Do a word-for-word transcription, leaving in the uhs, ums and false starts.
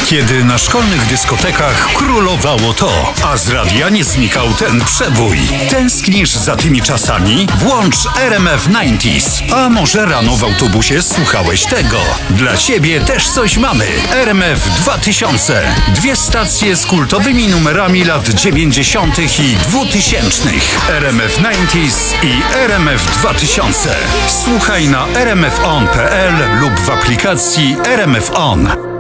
Kiedy na szkolnych dyskotekach królowało to, a z radia nie znikał ten przebój. Tęsknisz za tymi czasami? Włącz R M F dziewięćdziesiąt. A może rano w autobusie słuchałeś tego? Dla ciebie też coś mamy. R M F dwa tysiące. Dwie stacje z kultowymi numerami lat dziewięćdziesiątych i dwutysięcznych. R M F dziewięćdziesiąt i R M F dwa tysiące. Słuchaj na r m f on kropka p l lub w aplikacji R M F On.